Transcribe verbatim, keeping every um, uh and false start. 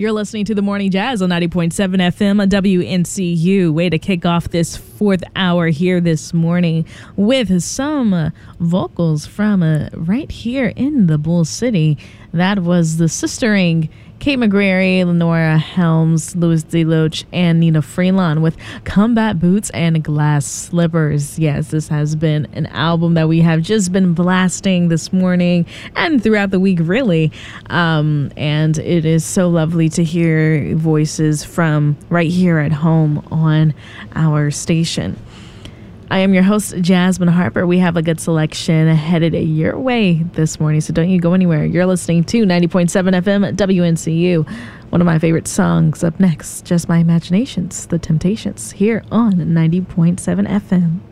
You're listening to the Morning Jazz on ninety point seven F M W N C U. Way to kick off this fourth hour here this morning with some uh, vocals from uh, right here in the Bull City. That was the Sistering, Kate McGrary, Lenora Helms, Louis DeLoach, and Nina Freelon with Combat Boots and Glass Slippers. Yes, this has been an album that we have just been blasting this morning and throughout the week, really. Um, and it is so lovely to hear voices from right here at home on our station. I am your host, Jasmine Harper. We have a good selection headed your way this morning, so don't you go anywhere. You're listening to ninety point seven F M W N C U. One of my favorite songs up next, Just My Imaginations, The Temptations, here on ninety point seven F M.